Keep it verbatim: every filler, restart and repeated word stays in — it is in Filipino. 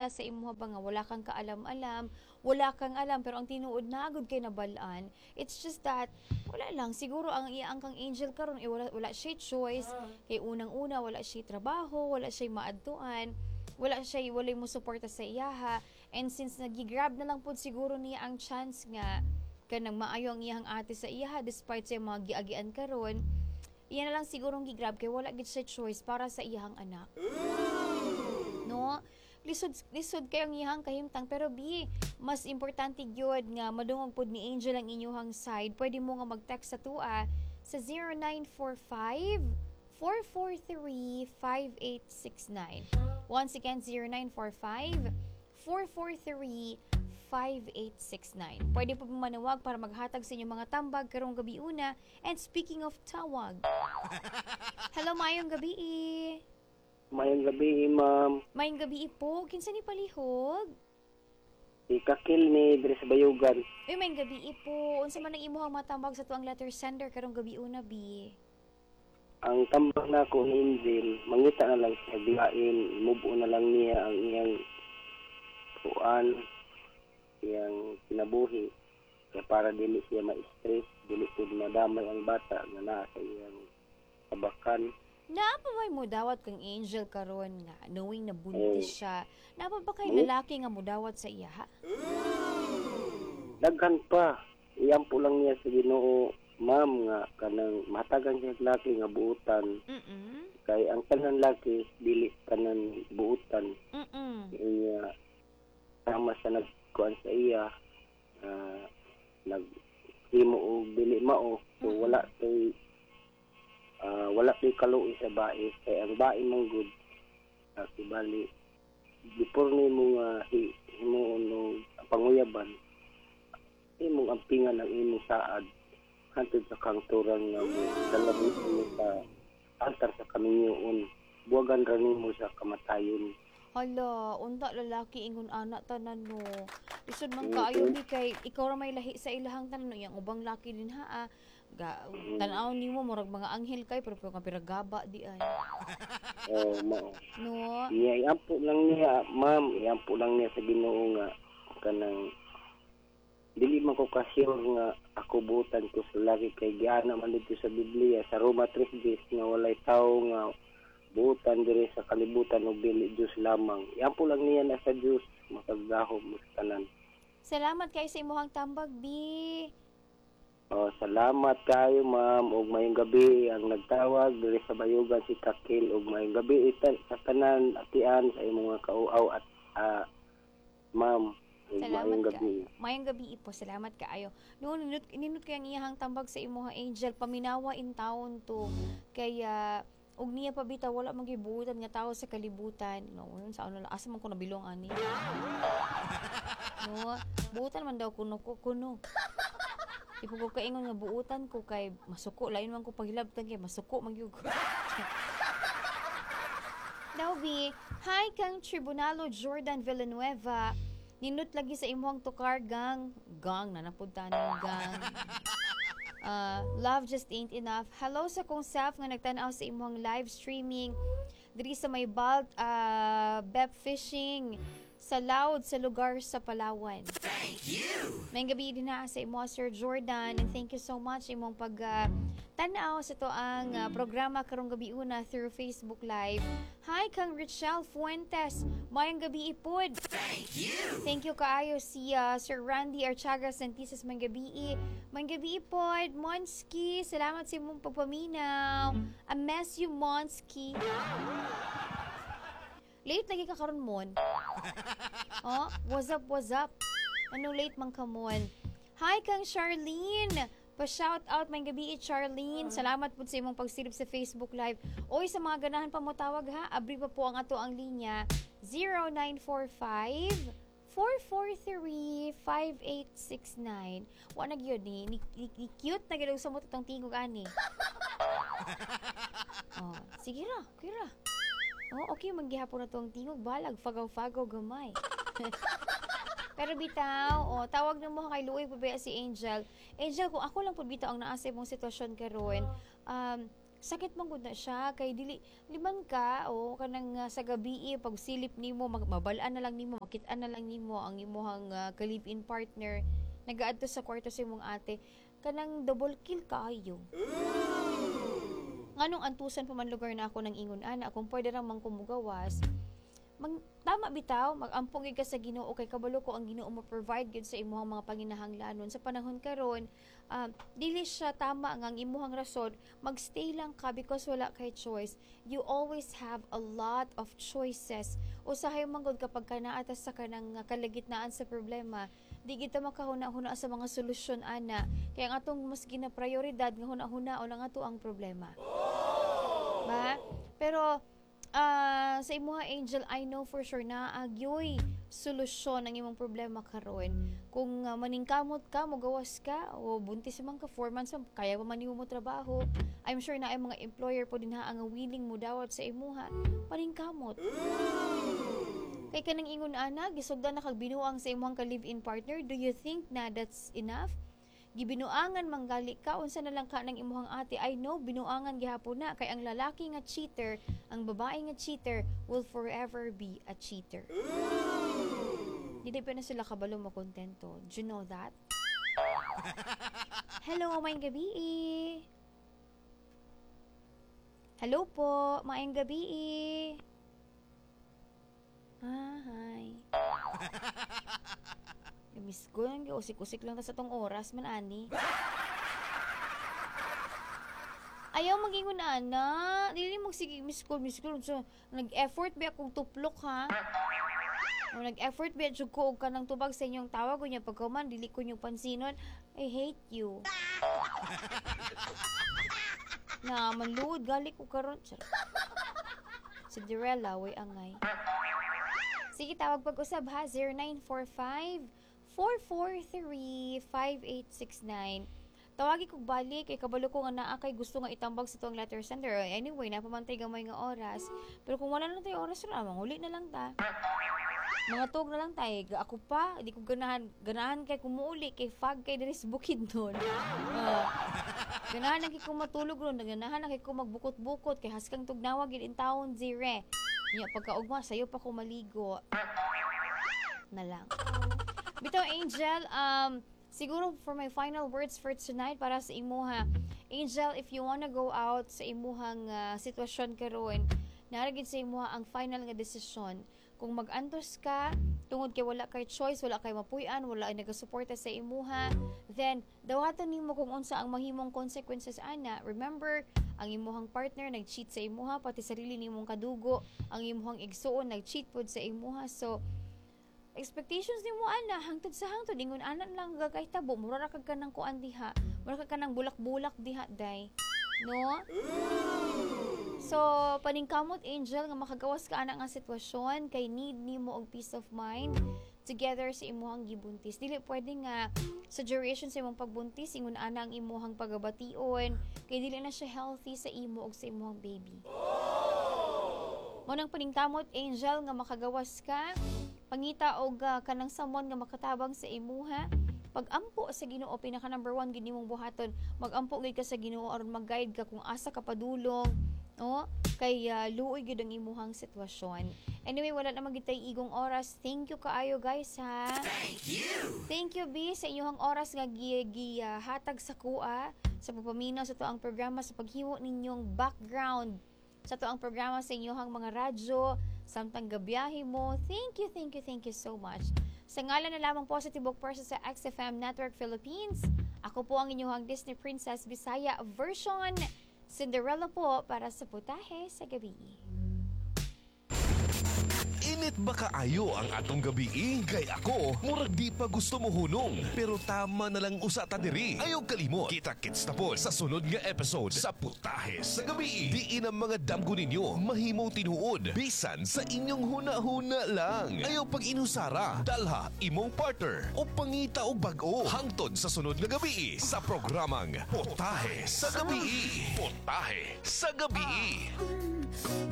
nila sa imuha ba nga wala kang kaalam-alam, wala kang alam pero ang tinuod na agud kay nabalaan. It's just that wala lang siguro ang iyang kang angel karon eh, wala wala siya choice kay unang-una wala siya trabaho, wala siya maadtuan, wala siya wala mo suporta sa iyaha, and since nagigrab na lang pud siguro niya ang chance nga kanang maayo ang iyang ate sa iyaha despite sa mga giagian karon, iyan na lang sigurong gigrab kay wala gid siya choice para sa iyang anak. No? Lisod lisod kay ang iyang kahimtang pero bi mas importante gyud nga madungog pud ni Angel ang inyong side. Pwede mo nga mag-text sa tua sa zero nine four five, four four three, five eight six nine. Once again, zero nine four five, four four three, five eight six nine. Pwede po manawag para maghatag sa inyong mga tambag karong gabi una. And speaking of tawag, hello, mayong gabi. Mayong gabi, ma'am. Mayong gabi po. Kinsa ni palihog? Si Kakil ni Dres Bayugan. Uy, mayong gabi po. Unsa man ang imuhang matambag sa tuang letter sender karong gabi una, bi? Ang tambang na ko ni Angel, mangita na lang siya bilain, mubo na lang niya ang iyang tuan, iyang kinabuhi. Kaya para dili siya ma-stress, dili po madamay ang bata na nasa iyang tabakan. Naapa may mudawat kang Angel karon nga knowing na buntis siya. Naapa ba kay Hmm? lalaki nga mudawat sa iya? Ha? Daghan pa. Iyan po lang niya sa Ginoo, ma'am, nga kanang matagan siya laki nga buutan. Mm-mm. Kay ang tanan laki, dili tanan buutan. Mm-mm. Iya, tama sa nagkuhan sa iya, uh, naghimo og dili mao. So Mm-mm. wala kay uh, wala kay kaluoy sa bae. Kay ang bae mong good, uh, kibali, before ni mo nga hi, himo no panguyaban, imong ampingan ang imong saad hantod sa kangturang nga mo dalawin mo sa altar sa kaminyoon, buwagan ra nimo sa kamatayon. Hala, unta lalaki ingon anak tanan no. Lisod man kaayo ni kay ikaw ra may lahi sa ilahang tanan no, yang ubang laki din ha. Ah. Ga tan-aw nimo murag mga anghel kay pero nga piragaba di ay. Oh, mao. No. Iya, iampo lang niya, ma'am, iampo lang niya sa Ginoo nga kanang dili man ko ka-sure nga ako butan ko sa lagi kay giana man dito sa Biblia sa Roma three days nga walay tawo nga butan diri sa kalibutan ug dili Dios lamang. Iampo lang niya na sa Dios makagdahom mo sa tanan. Salamat kay sa imuhang tambag bi. Oh, salamat kayo, ma'am, ug mayong gabi ang nagtawag diri sa Bayugan si Kakil, ug mayong gabi ita sa tanan atian sa imong mga kauaw at uh, ma'am. Ug Salamat mayong ka. gabi. Mayong gabi po. Salamat kaayo. Noon ninut ninut kay ang iyahang tambag sa imuha Angel paminawa in town to. Kaya ug niya pa bitaw wala man gibuutan nga tao sa kalibutan. No, unsa sa ano asa man ko nabilong ani. No, buutan man daw kuno ko kuno. Di ko ko kaingon nga buutan ko kay masuko lain man ko paghilabtan kay masuko man gyud ko. Now be, hi kang Tribunalo Jordan Villanueva. Ninut lagi sa imuhang tukar gang. Gang na napuntahan gang. Uh, love just ain't enough. Hello sa kong self nga nagtanaw sa imuhang live streaming diri sa may balt uh, bep fishing sa Loud sa lugar sa Palawan. Thank you. May gabi din na sa imo Sir Jordan, and thank you so much imong pag uh, tanaw sa to ang uh, programa karong gabi una through Facebook Live. Hi kang Richelle Fuentes. Mayang gabi ipod. Thank you. Thank you kaayo si uh, Sir Randy Archaga Santisas may gabi. May gabi ipod. Monski, salamat sa imong pagpaminaw. I miss you, Monski. Late lagi ka karon mon. Oh, what's up, what's up? Ano late man ka mon? Hi kang Charlene. Pa-shout out may gabi Charlene. Salamat po sa imong pagsilip sa Facebook Live. Oy, sa mga ganahan pa mo tawag ha. Abri pa po ang ato ang linya zero nine four five, four four three, five eight six nine. Wa na gyud ni, ni, ni, ni cute na gyud sa mo tong tingog ani. Oh, sige ra, okay ra. Oh, okay, manggihapon na tong tingog balag, fagaw-fagaw gamay. Pero bitaw, oh, tawag na mo kay Luoy pabaya si Angel. Angel, kung ako lang po bitaw ang naasay mong sitwasyon karon, um, sakit man gud na siya kay dili liman ka o kanang uh, sa gabi pag silip nimo mag, mabalaan na lang nimo makit-an na lang nimo ang imong uh, ka-live-in partner nagaadto sa kwarto sa imong ate kanang double kill kaayo. Nganong antusan pa man lugar na ako ng ingon ana kung pwede ra man kumugawas mag, tama bitaw magampong gid ka sa Ginoo kay kabalo ko ang Ginoo mo provide gid sa imong mga panginahanglanon sa panahon karon um, dili siya tama nga ang imong rason magstay lang ka because wala kay choice. You always have a lot of choices usahay man gud kapag kanaa sa kanang kalagitnaan sa problema di kita makahuna-huna sa mga solusyon ana kaya ang atong mas gina prioridad nga huna-huna o lang ato ang problema ba pero Uh, sa imuha Angel, I know for sure na agyoy solusyon ang imong problema karon. Kung uh, maningkamot ka, mogawas ka o buntis man ka four months kaya pa man nimo mo trabaho. I'm sure na ay mga employer po din ha ang willing mo dawat sa imuha maningkamot. Kay kanang ingon ana gisugdan na kag binuang sa imong ka live-in partner, do you think na that's enough? Gibinuangan manggali ka unsa na lang ka ng imuhang ate. I know binuangan gihapon na kay ang lalaki nga cheater, ang babae nga cheater will forever be a cheater. Hindi pa na sila kabalo makontento. Do you know that? Hello, maayong gabi. Hello po, maayong gabi. Ah, hi. Miss ko, usik-usik lang ta sa tong oras man ani. Ayaw magingon na ana. Dili mo sige miss ko, miss ko. So, nag-effort ba akong tuplok ha? O, nag-effort ba jud ko og kanang tubag sa inyong tawag unya pagkaman dili ko yung pansinon. I hate you. Na manluod gali ko karon. Cinderella way angay. Sige tawag pag-usab ha zero nine four five four four three five eight six nine. Tawagi kog balik kay kabalo ko nga naa kay gusto nga itambag sa tuang letter sender. Anyway, napamantay gamay nga oras. Pero kung wala na tayo oras ra, manguli na lang ta. Mga tug na lang tay. Ako pa, di ko ganahan ganahan kay kumuuli kay fag kay diri sa bukid nun. Uh, ganahan na kay ko matulog ron, ganahan na kay ko magbukot-bukot kay haskang tugnawa gid in town zire. Nya pagkaugma sayo pa ko maligo. Na lang. Bitaw Angel, um, siguro for my final words for tonight para sa imuha. Angel, if you wanna go out sa imuhang uh, sitwasyon karon, naragid sa imuha ang final nga desisyon. Kung mag-antos ka, tungod kay wala kay choice, wala kay mapuy-an, wala ay nagasuporta sa imuha, then dawaton nimo kung unsa ang mahimong consequences ana. Remember, ang imuhang partner nag-cheat sa imuha, pati sarili nimong kadugo, ang imuhang igsuon nag-cheat pod sa imuha. So, expectations nimo ana hangtod sa hangtod ingon ana lang gagay tabo mura ra kag kanang kuan diha mura kag kanang bulak-bulak diha day no so paningkamot Angel nga makagawas ka ana nga sitwasyon kay need nimo og peace of mind together sa imuhang gibuntis dili pwede nga sa duration sa imong pagbuntis ingon ana ang imuhang pagabation kay dili na siya healthy sa imo og sa imuhang baby. Mo nang paningkamot Angel nga makagawas ka pangita og uh, kanang someone nga makatabang sa imuha pag-ampo sa Ginoo pinaka number one gid nimong buhaton mag-ampo gid ka sa Ginoo aron mag-guide ka kung asa ka padulong no kay uh, luoy gid ang imuhang sitwasyon. Anyway wala na magitay igong oras. Thank you kaayo guys ha. Thank you. Thank you B sa inyong oras nga gi, gi uh, hatag sa kuha sa pagpaminaw sa to ang programa sa paghimo ninyong background sa to ang programa sa inyong mga radyo samtang gabiyahe mo. Thank you, thank you, thank you so much. Sa ngalan na lamang po sa Tibok Person sa X F M Network Philippines, ako po ang inyong Disney Princess Bisaya version, Cinderella po para sa putahe sa gabi. Init ba kaayo ang atong gabi? Kay ako, murag di pa gusto mo hunong. Pero tama na lang usa ta diri. Ayaw kalimot. Kita-kits na po sa sunod nga episode sa Putahe sa Gabi. Diin ang mga damgo ninyo mahimong tinuod. Bisan sa inyong huna-huna lang. Ayaw pag inusara, dalha, imong partner o pangita o bag-o. Hangtod sa sunod nga gabi sa programang Putahe sa Gabi. Putahe sa Gabi.